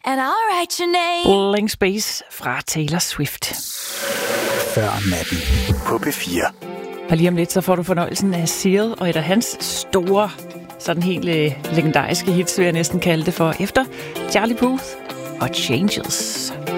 and I'll write your name. Blank Space fra Taylor Swift. Før natten på P4. Og lige om lidt, så får du fornøjelsen af Seal og et af hans store, sådan helt legendariske hits, vil jeg næsten kalde det for, efter Charlie Puth og Changes.